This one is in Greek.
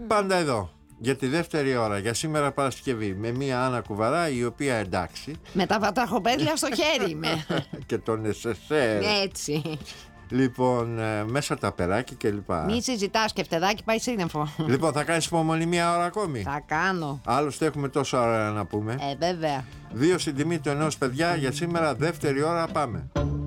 Πάντα εδώ. Για τη δεύτερη ώρα, για σήμερα Παρασκευή. Με μία Άννα Κουβαρά, η οποία εντάξει. Με τα βατραχοπέδια στο χέρι είμαι. Και τον SSR. Έτσι. Λοιπόν, μέσα τα περάκι και λοιπά. Μη συζητάς, σκεφτεδάκι πάει σύννεφο. Λοιπόν, θα κάνεις υπομονή μία ώρα ακόμη? Θα κάνω. Άλλωστε έχουμε τόσα ώρα να πούμε. Βέβαια. 2 στην τιμή του ενός, παιδιά, για σήμερα δεύτερη ώρα πάμε.